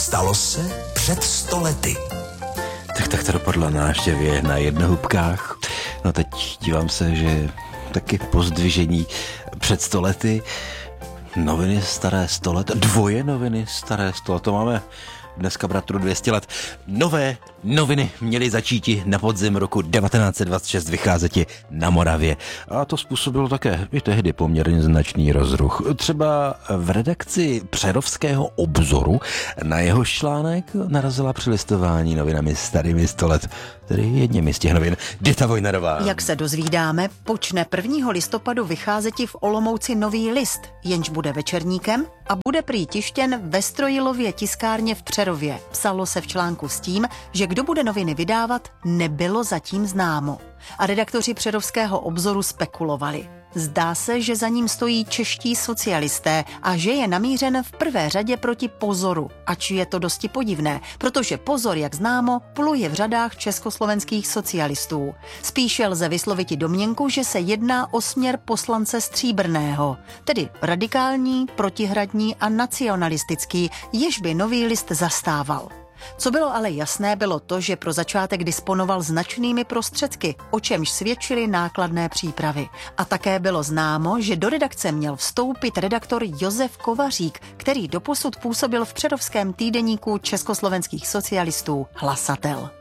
Stalo se před 100 lety. Tak to dopadlo na návštěvě na Jednohubkách. No teď dívám se, že taky pozdvižení před 100 lety. Noviny staré 100 let, dvoje noviny staré 100 let, to máme dneska bratru 200 let. Nové noviny měly začíti na podzim roku 1926 vycházeti na Moravě. A to způsobilo také i tehdy poměrně značný rozruch. Třeba v redakci Přerovského obzoru na jeho článek narazila při listování novinami starými 100 let, tedy jedněmi z těch novin. Dita Vojnarová. Jak se dozvídáme, počne 1. listopadu vycházeti v Olomouci Nový list, jenž bude večerníkem a bude prý tištěn ve Strojilově tiskárně v Přerově. Psalo se v článku s tím, že kdo bude noviny vydávat, nebylo zatím známo. A redaktoři Přerovského obzoru spekulovali. Zdá se, že za ním stojí čeští socialisté a že je namířen v prvé řadě proti Pozoru, ač je to dosti podivné, protože Pozor, jak známo, pluje v řadách československých socialistů. Spíše lze vysloviti domněnku, že se jedná o směr poslance Stříbrného, tedy radikální, protihradní a nacionalistický, jež by Nový list zastával. Co bylo ale jasné, bylo to, že pro začátek disponoval značnými prostředky, o čemž svědčily nákladné přípravy. A také bylo známo, že do redakce měl vstoupit redaktor Josef Kovařík, který doposud působil v přerovském týdeníku československých socialistů Hlasatel.